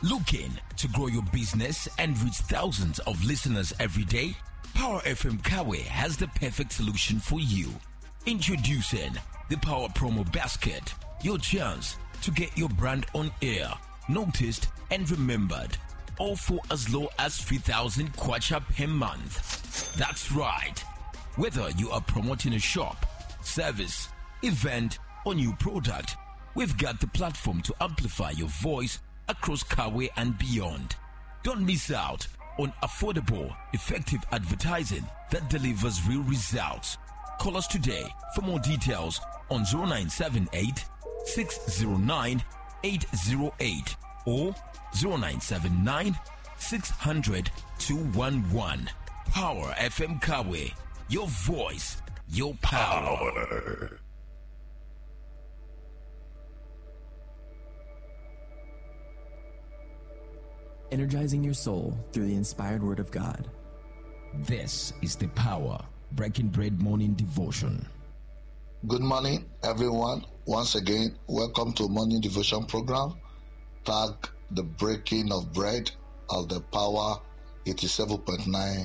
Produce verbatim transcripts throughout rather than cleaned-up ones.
Looking to grow your business and reach thousands of listeners every day? Power F M Kawe has the perfect solution for you. Introducing the Power Promo Basket, your chance to get your brand on air, noticed and remembered, all for as low as three thousand kwacha per month. That's right. Whether you are promoting a shop, service, event, or new product, we've got the platform to amplify your voice across Kawe and beyond. Don't miss out on affordable, effective advertising that delivers real results. Call us today for more details on zero nine seven eight, six zero nine, eight zero eight or zero nine seven nine, six hundred, two one one. Power F M Kawe, your voice, your power. power. Energizing your soul through the inspired word of God. This is the Power Breaking Bread Morning Devotion. Good morning, everyone. Once again, welcome to Morning Devotion Program. Tag the Breaking of Bread of the Power eighty-seven point nine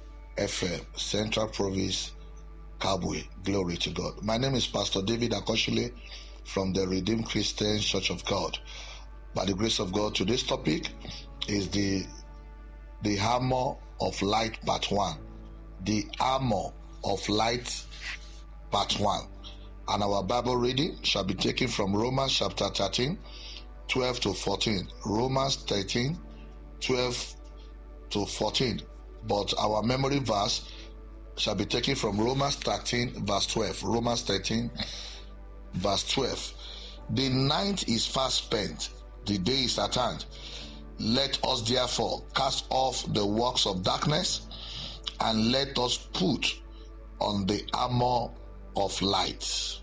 F M, Central Province, Kabwe. Glory to God. My name is Pastor David Akoshile from the Redeemed Christian Church of God. By the grace of God, today's topic is the the armor of light part one. The armor of light part one. And our Bible reading shall be taken from Romans chapter thirteen, twelve to fourteen. Romans thirteen, twelve to fourteen. But our memory verse shall be taken from Romans thirteen, verse twelve. Romans thirteen, verse twelve. The night is fast spent, the day is at hand. Let us therefore cast off the works of darkness, and let us put on the armor of light.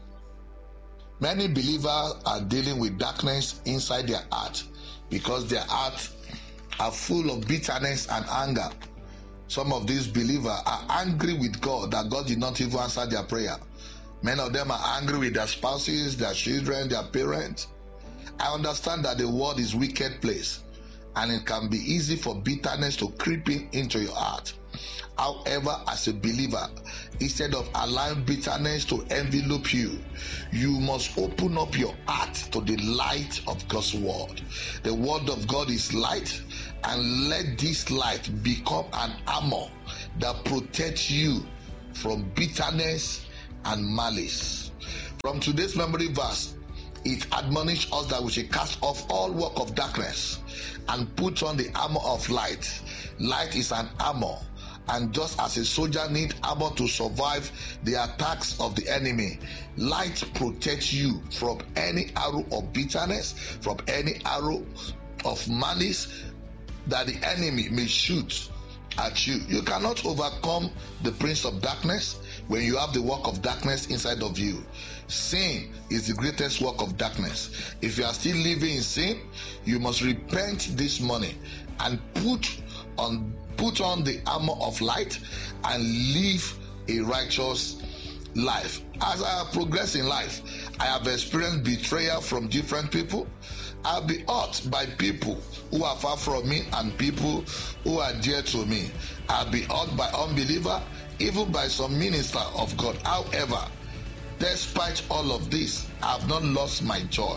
Many believers are dealing with darkness inside their heart because their hearts are full of bitterness and anger. Some of these believers are angry with God that God did not even answer their prayer. Many of them are angry with their spouses, their children, their parents. I understand that the world is a wicked place, and it can be easy for bitterness to creep in into your heart. However, as a believer, instead of allowing bitterness to envelop you, you must open up your heart to the light of God's word. The word of God is light, and let this light become an armor that protects you from bitterness and malice. From today's memory verse, it admonishes us that we should cast off all work of darkness and put on the armor of light. Light is an armor, and just as a soldier needs armor to survive the attacks of the enemy, light protects you from any arrow of bitterness, from any arrow of malice that the enemy may shoot at you. You cannot overcome the prince of darkness when you have the work of darkness inside of you. Sin is the greatest work of darkness. If you are still living in sin, you must repent this morning and put on put on the armor of light and live a righteous life. As I have progressed in life, I have experienced betrayal from different people. I'll be hurt by people who are far from me and people who are dear to me. I'll be hurt by unbeliever, even by some minister of God. However, despite all of this, I have not lost my joy.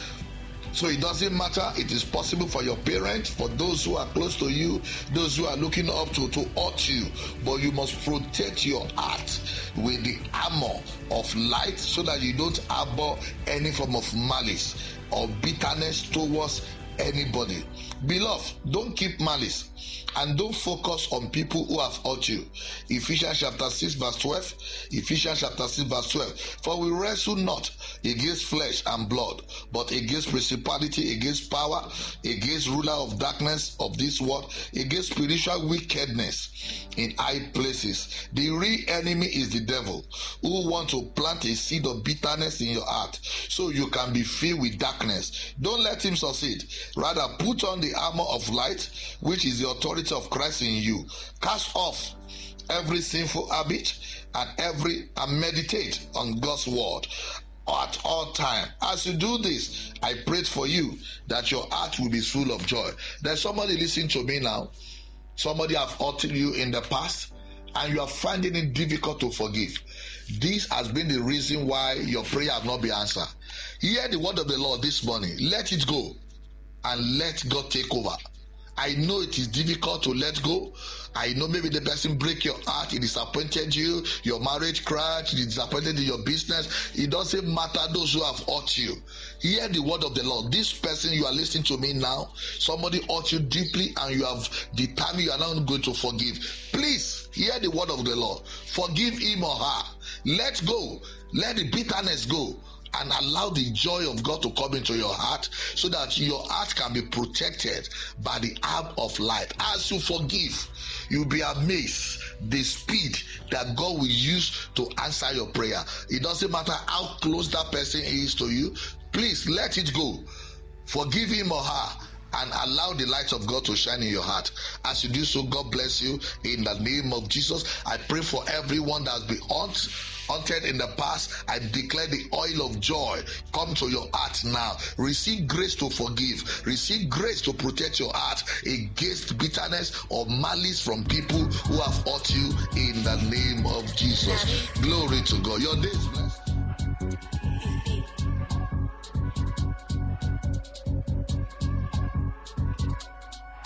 So it doesn't matter. It is possible for your parents, for those who are close to you, those who are looking up to, to hurt you. But you must protect your heart with the armor of light so that you don't harbor any form of malice or bitterness towards anybody. Beloved, don't keep malice and don't focus on people who have hurt you. Ephesians chapter six verse twelve. Ephesians chapter six verse twelve. For we wrestle not against flesh and blood, but against principality, against power, against ruler of darkness of this world, against spiritual wickedness in high places. The real enemy is the devil, who want to plant a seed of bitterness in your heart so you can be filled with darkness. Don't let him succeed. Rather, put on the armor of light, which is the authority of Christ in you. Cast off every sinful habit and every and meditate on God's word. at all time. As you do this, I pray for you that your heart will be full of joy. There's somebody listening to me now. Somebody have hurt you in the past, and you are finding it difficult to forgive. This has been the reason why your prayer have not been answered. Hear the word of the Lord this morning. Let it go, and let God take over. I know it is difficult to let go. I know maybe the person break your heart, he disappointed you, your marriage crashed, he disappointed in your business. It doesn't matter those who have hurt you. Hear the word of the Lord. This person you are listening to me now, somebody hurt you deeply and you have determined you are not going to forgive. Please hear the word of the Lord. Forgive him or her. Let go. Let the bitterness go. And allow the joy of God to come into your heart so that your heart can be protected by the herb of life. As you forgive, you'll be amazed the speed that God will use to answer your prayer. It doesn't matter how close that person is to you. Please let it go. Forgive him or her and allow the light of God to shine in your heart. As you do so, God bless you in the name of Jesus. I pray for everyone that has been haunted haunted in the past. I declare the oil of joy come to your heart now. Receive grace to forgive. Receive grace to protect your heart against bitterness or malice from people who have hurt you in the name of Jesus. Glory to God. Your day is blessed.